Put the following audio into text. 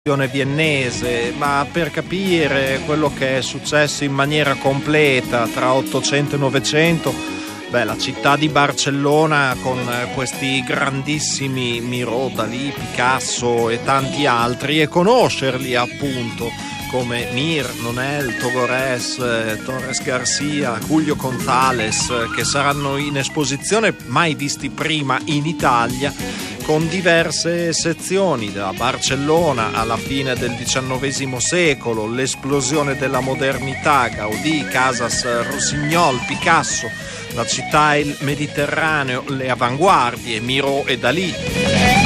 viennese, ma per capire quello che è successo in maniera completa tra 800 e 900, la città di Barcellona con questi grandissimi Miró, Dalì, Picasso e tanti altri, e conoscerli appunto come Mir, Nonel, Togores, Torres Garcia, Julio González, che saranno in esposizione mai visti prima in Italia, con diverse sezioni, da Barcellona alla fine del XIX secolo, l'esplosione della modernità, Gaudì, Casas, Rossignol, Picasso, la città e il Mediterraneo, le avanguardie, Miró e Dalì.